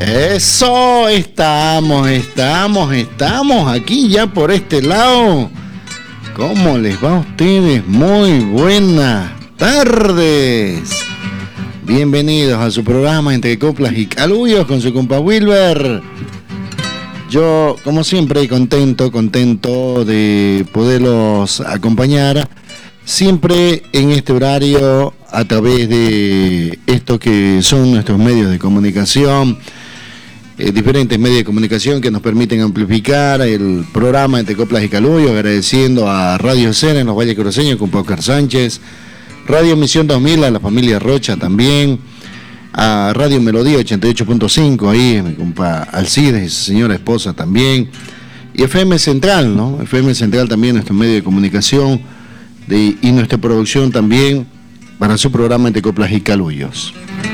Eso, estamos aquí ya por este lado. ¿Cómo les va a ustedes? Muy buenas tardes. Bienvenidos a su programa Entre Coplas y Caluyos con su compa Wilber. Yo, como siempre, contento de poderlos acompañar siempre en este horario a través de esto que son nuestros medios de comunicación, diferentes medios de comunicación que nos permiten amplificar el programa Entre Coplas y Caluyos, agradeciendo a Radio Cera en los Valles Cruceños con Oscar Sánchez, Radio Misión 2000 a la familia Rocha también, a Radio Melodía 88.5, ahí mi compa Alcides, señora esposa también, y FM Central, ¿no? FM Central también, nuestro medio de comunicación y nuestra producción también para su programa Entre Coplas y Caluyos.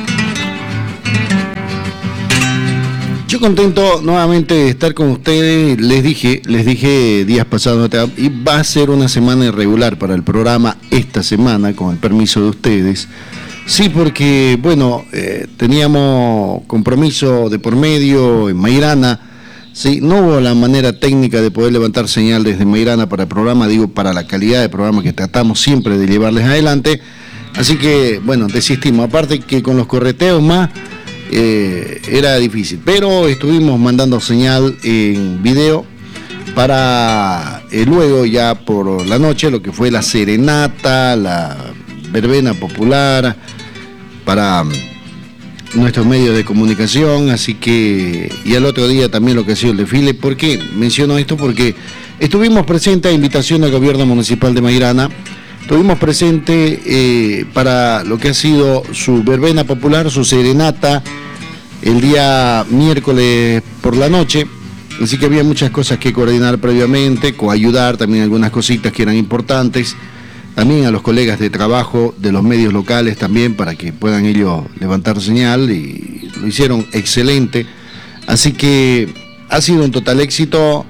Yo contento nuevamente de estar con ustedes. Les dije días pasados, y va a ser una semana irregular para el programa esta semana, con el permiso de ustedes. Sí, porque, bueno, teníamos compromiso de por medio en Mairana. Sí, no hubo la manera técnica de poder levantar señal desde Mairana para el programa, digo, para la calidad de programa que tratamos siempre de llevarles adelante. Así que, bueno, desistimos. Aparte que con los correteos más era difícil, pero estuvimos mandando señal en video para luego ya por la noche lo que fue la serenata, la verbena popular para nuestros medios de comunicación. Así que, y al otro día también lo que ha sido el desfile. ¿Por qué menciono esto? Porque estuvimos presentes a invitación del gobierno municipal de Mairana. Estuvimos presentes para lo que ha sido su verbena popular, su serenata, el día miércoles por la noche. Así que había muchas cosas que coordinar previamente, coayudar también algunas cositas que eran importantes. También a los colegas de trabajo de los medios locales también, para que puedan ellos levantar señal, y lo hicieron excelente. Así que ha sido un total éxito.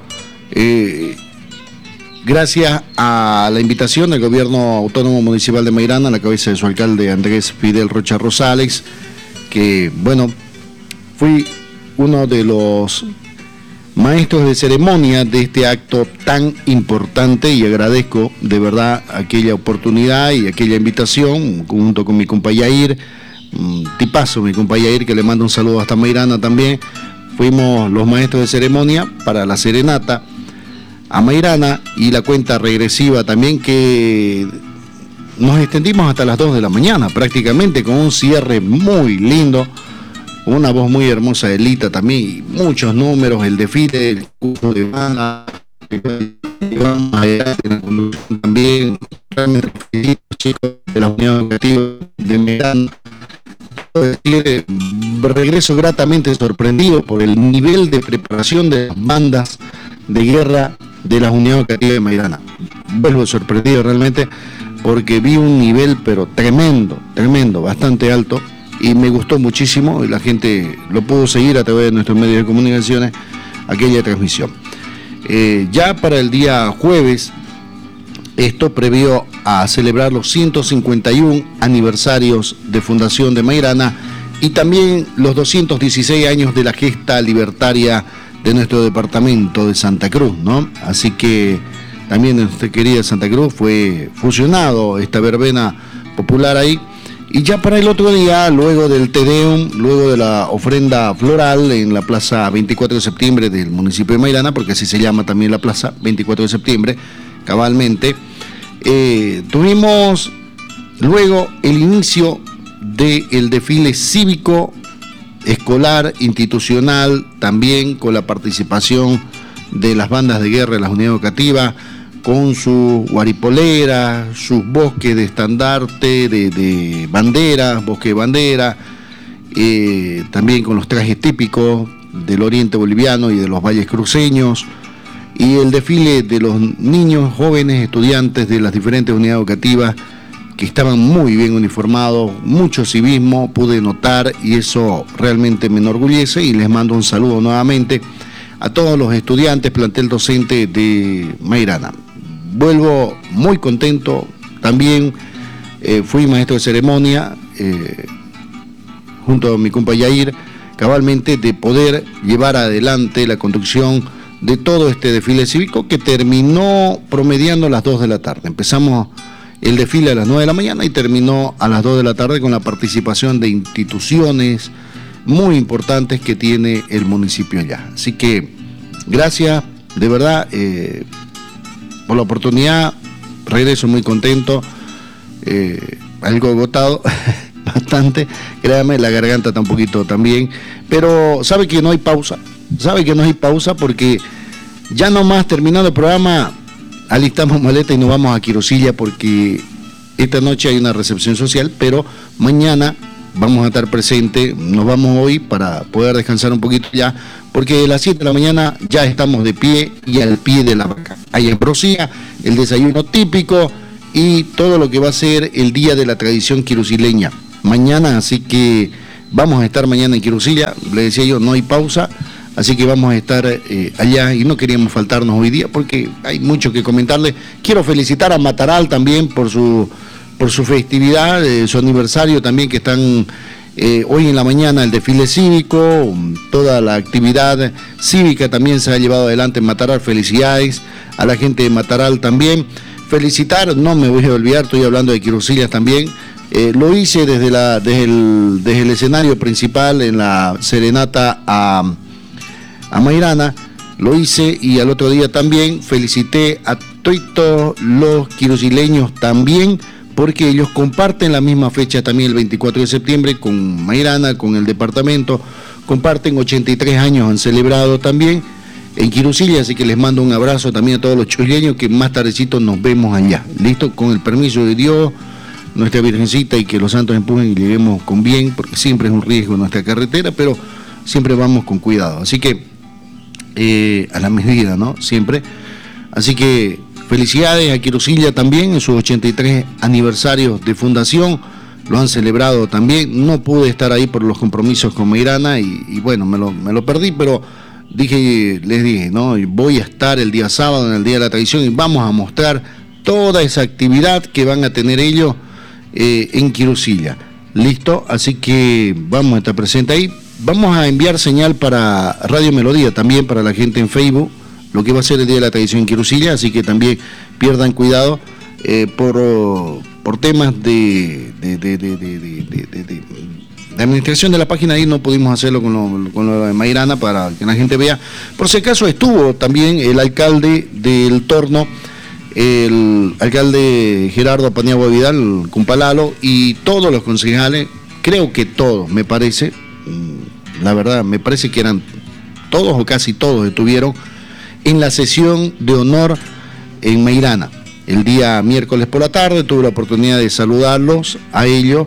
Gracias a la invitación del Gobierno Autónomo Municipal de Mairana, a la cabeza de su alcalde Andrés Fidel Rocha Rosales, que, bueno, fui uno de los maestros de ceremonia de este acto tan importante, y agradezco de verdad aquella oportunidad y aquella invitación, junto con mi compa Yair, tipazo mi compa Yair, que le mando un saludo hasta Mairana también. Fuimos los maestros de ceremonia para la serenata a Mairana, y la cuenta regresiva también, que nos extendimos hasta las 2 de la mañana prácticamente, con un cierre muy lindo, una voz muy hermosa de Lita también, y muchos números, el desfile, el curso de banda, también, chicos de la Unión Educativa de Mairana. Regreso gratamente sorprendido por el nivel de preparación de las bandas de guerra de la Unión Educativa de Mairana. Vuelvo sorprendido realmente, porque vi un nivel pero tremendo, bastante alto, y me gustó muchísimo, y la gente lo pudo seguir a través de nuestros medios de comunicaciones, aquella transmisión. Ya para el día jueves, esto previo a celebrar los 151 aniversarios de fundación de Mairana, y también los 216 años de la gesta libertaria de nuestro departamento de Santa Cruz, ¿no? Así que también en nuestra querida Santa Cruz fue fusionado esta verbena popular ahí. Y ya para el otro día, luego del Te Deum, luego de la ofrenda floral en la plaza 24 de septiembre del municipio de Mairana, porque así se llama también la plaza 24 de septiembre, cabalmente, tuvimos luego el inicio del desfile cívico escolar, institucional, también con la participación de las bandas de guerra de la Unidad Educativa, con su guaripolera, sus bosques de estandarte, de banderas, bosque de bandera, también con los trajes típicos del oriente boliviano y de los valles cruceños, y el desfile de los niños, jóvenes, estudiantes de las diferentes unidades educativas, que estaban muy bien uniformados, mucho civismo pude notar, y eso realmente me enorgullece, y les mando un saludo nuevamente a todos los estudiantes, plantel docente de Mairana. Vuelvo muy contento, también fui maestro de ceremonia junto a mi compa Yair, cabalmente de poder llevar adelante la conducción de todo este desfile cívico que terminó promediando a las 2 de la tarde. Empezamos el desfile a las 9 de la mañana y terminó a las 2 de la tarde con la participación de instituciones muy importantes que tiene el municipio ya. Así que gracias, de verdad, por la oportunidad. Regreso muy contento, algo agotado, bastante, créame, la garganta está un poquito también, pero sabe que no hay pausa porque ya nomás terminando el programa, alistamos maleta y nos vamos a Quirosilla porque esta noche hay una recepción social, pero mañana vamos a estar presentes, nos vamos hoy para poder descansar un poquito ya, porque a las 7 de la mañana ya estamos de pie y al pie de la vaca. Hay ambrosía, el desayuno típico y todo lo que va a ser el día de la tradición quirusileña. Mañana, así que vamos a estar mañana en Quirosilla, le decía yo, no hay pausa, así que vamos a estar allá y no queríamos faltarnos hoy día porque hay mucho que comentarle. Quiero felicitar a Mataral también por su festividad, su aniversario también, que están hoy en la mañana el desfile cívico, toda la actividad cívica también se ha llevado adelante en Mataral. Felicidades a la gente de Mataral también. Felicitar, no me voy a olvidar, estoy hablando de Quirosillas también. Lo hice desde el escenario principal en la serenata a Mairana, lo hice, y al otro día también felicité a todos los quirosileños también, porque ellos comparten la misma fecha también, el 24 de septiembre, con Mairana, con el departamento, comparten 83 años, han celebrado también en Quirosilla, así que les mando un abrazo también a todos los chuleños, que más tardecito nos vemos allá, listo, con el permiso de Dios, nuestra Virgencita, y que los santos empujen y lleguemos con bien, porque siempre es un riesgo nuestra carretera, pero siempre vamos con cuidado, así que a la medida, ¿no? Siempre, así que felicidades a Quirosilla también en sus 83 aniversarios de fundación, lo han celebrado también. No pude estar ahí por los compromisos con Mairana y bueno, me lo perdí, pero les dije, ¿no? Voy a estar el día sábado en el Día de la Tradición y vamos a mostrar toda esa actividad que van a tener ellos en Quirosilla. ¿Listo? Así que vamos a estar presentes ahí. Vamos a enviar señal para Radio Melodía también, para la gente en Facebook, lo que va a ser el Día de la Tradición en Quirosilla, así que también pierdan cuidado por temas de administración de la página. Ahí no pudimos hacerlo con lo de Mairana para que la gente vea. Por si acaso estuvo también el alcalde del Torno, el alcalde Gerardo Paniagua Vidal, Cumpalalo, y todos los concejales, creo que todos, me parece, la verdad, me parece que eran todos o casi todos estuvieron en la sesión de honor en Mairana. El día miércoles por la tarde tuve la oportunidad de saludarlos a ellos.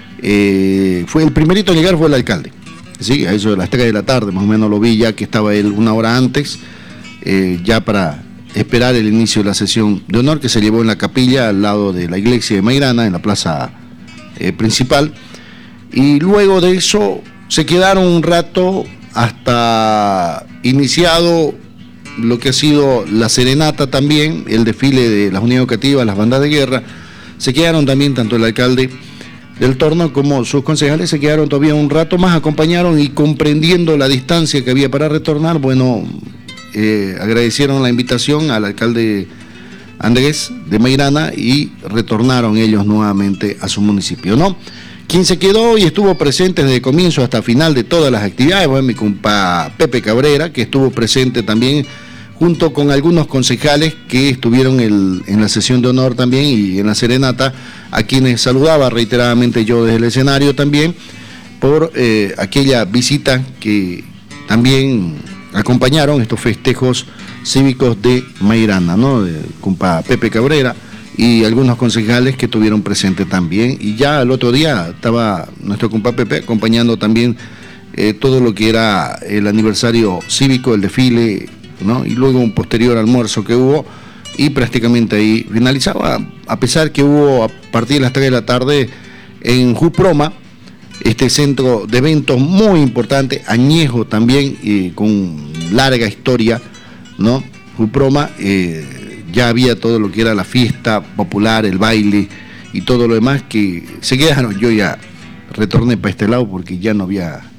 Fue el primerito en llegar, fue el alcalde. Sí, a eso de las 3 de la tarde, más o menos lo vi, ya que estaba él una hora antes, ya para esperar el inicio de la sesión de honor, que se llevó en la capilla al lado de la iglesia de Mairana, en la plaza principal. Y luego de eso se quedaron un rato hasta iniciado lo que ha sido la serenata también, el desfile de las unidades educativas, las bandas de guerra. Se quedaron también tanto el alcalde del Torno como sus concejales, se quedaron todavía un rato más, acompañaron, y comprendiendo la distancia que había para retornar, bueno, agradecieron la invitación al alcalde Andrés de Mairana y retornaron ellos nuevamente a su municipio, ¿no? Quien se quedó y estuvo presente desde el comienzo hasta final de todas las actividades fue mi compa Pepe Cabrera, que estuvo presente también junto con algunos concejales que estuvieron en la sesión de honor también y en la serenata, a quienes saludaba reiteradamente yo desde el escenario también, por aquella visita que también acompañaron estos festejos cívicos de Mairana, ¿no? De compa Pepe Cabrera y algunos concejales que estuvieron presentes también. Y ya el otro día estaba nuestro compa Pepe acompañando también todo lo que era el aniversario cívico, el desfile, ¿no? Y luego un posterior almuerzo que hubo, y prácticamente ahí finalizaba, a pesar que hubo a partir de las 3 de la tarde en Juproma, este centro de eventos muy importante, añejo también, con larga historia, ¿no? Juproma, ya había todo lo que era la fiesta popular, el baile y todo lo demás que se quedaron. Yo ya retorné para este lado porque ya no había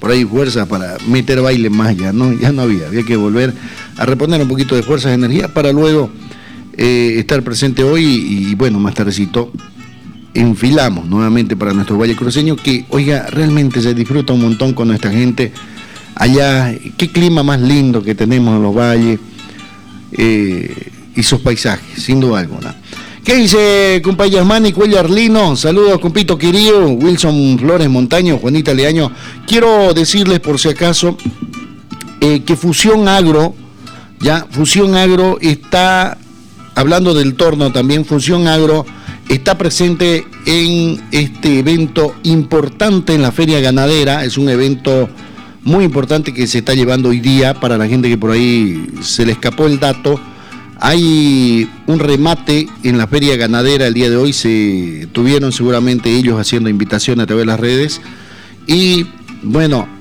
por ahí fuerzas para meter baile más, ya no había que volver a reponer un poquito de fuerzas, de energía para luego estar presente hoy y bueno, más tardecito enfilamos nuevamente para nuestro Valle Cruceño, que oiga, realmente se disfruta un montón con nuestra gente allá. Qué clima más lindo que tenemos en los valles y sus paisajes, sin duda alguna. ¿Qué dice compa Yasmani, Cuello Arlino? Saludos, compito querido, Wilson Flores Montaño, Juanita Leaño. Quiero decirles por si acaso que Fusión Agro está, hablando del torno también, Fusión Agro está presente en este evento importante en la Feria Ganadera. Es un evento muy importante que se está llevando hoy día para la gente que por ahí se le escapó el dato. Hay un remate en la Feria Ganadera el día de hoy, se tuvieron seguramente ellos haciendo invitación a través de las redes y bueno,